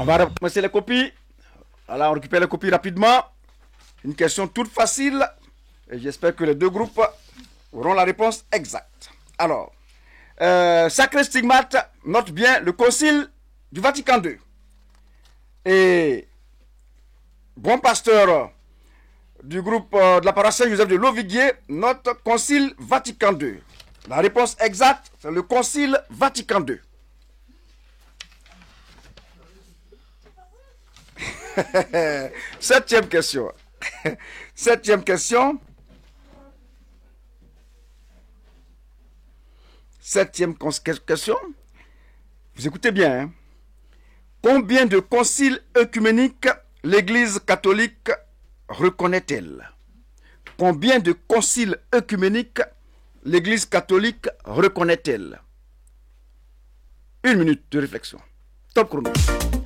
va commencer les copies. Alors, on récupère les copies rapidement. Une question toute facile. Et j'espère que les deux groupes auront la réponse exacte. Alors, Sacré Stigmate note bien le concile du Vatican II. Et Bon Pasteur du groupe de la paroisse Saint-Joseph de Loviguier note concile Vatican II. La réponse exacte, c'est le concile Vatican II. Septième question. Septième question. Septième question. Vous écoutez bien. Hein? Combien de conciles œcuméniques l'Église catholique reconnaît-elle? Combien de conciles œcuméniques l'Église catholique reconnaît-elle? Une minute de réflexion. Top chrono.